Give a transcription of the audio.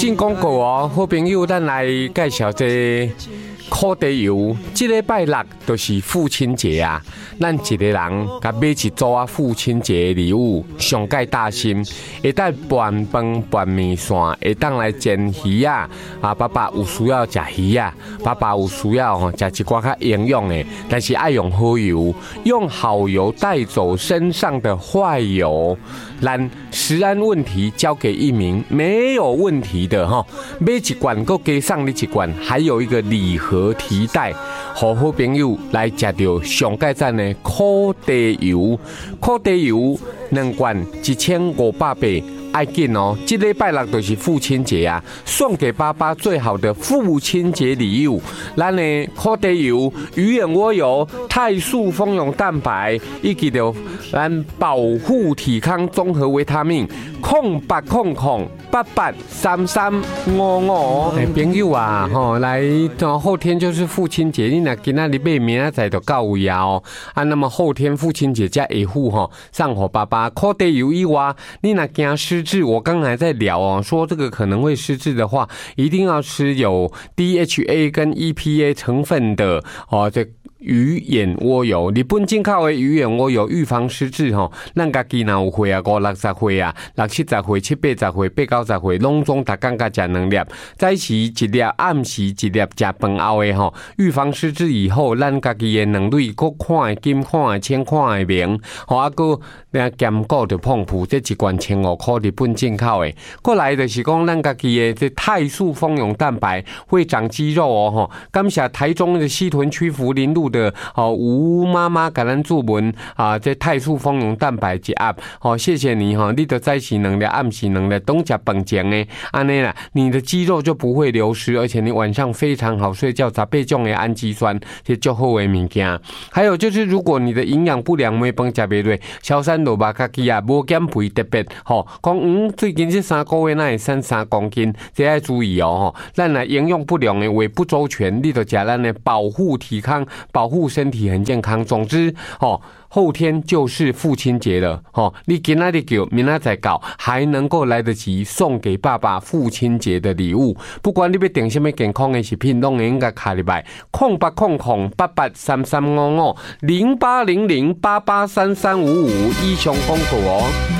进广告哦，好朋友，咱来介绍这烤地油。这礼拜六就是父亲节啊，咱一个人甲买一组啊父亲节礼物，上介大心，会当拌饭拌面线，会当来煎鱼啊。爸爸有需要食鱼啊，爸爸有需要食一寡较营养的，但是爱用好油，用好油带走身上的坏油。咱食安问题交给一名没有问题的哈，买一罐够加送你一罐，还有一个礼盒提袋，好好朋友来食到上介赞的烤地油，烤地油2罐1500。爱紧哦！这礼拜六就是父亲节啊，送给爸爸最好的父亲节礼物。咱的烤地油、鱼眼窝油、泰素蜂蛹蛋白，以及着咱保护体康综合维他命，0800883355。朋友啊，来后天就是父亲节，你若今仔日买，明仔载就到位啊哦。那么后天父亲节加下户送给爸爸烤地油以外，你若惊失智，我刚才在聊哦，说这个可能会失智的话，一定要吃有 DHA 跟 EPA 成分的这鱼眼窝油，日本进口的鱼眼窝油预防失智咱家己若有岁啊，50-60岁啊，60-70岁、70-80岁、80-90岁，拢总逐工甲食2粒，早时1粒，暗时1粒，食饭后的预防失智以后，咱家己的两类，搁看会金，看会清，看会明，搁兼顾着碰普，这一罐1500块，日本进口的。过来就是讲咱家己的这泰素蜂蛹蛋白会长肌肉哦感谢台中的西屯区福林路的吴妈妈给咱注文这泰素蜂蛹蛋白一盒谢谢你你的早起2粒，暗时2粒，都吃饭前的安尼啦，你的肌肉就不会流失，而且你晚上非常好睡觉，18种的氨基酸，这足好的物件。还有就是如果你的营养不良，每饭吃不对，小三肉肉家己啊无减肥特别讲最近这3个月那会瘦3公斤，这要注意哦咱来营养不良的胃不周全，你就吃咱的保护体康，保护身体很健康。总之后天就是父亲节了你今仔日叫，明仔载搞，还能够来得及送给爸爸父亲节的礼物。不管你要订什么健康的食品，拢会应该卡入来0800883355 0800883355以上广告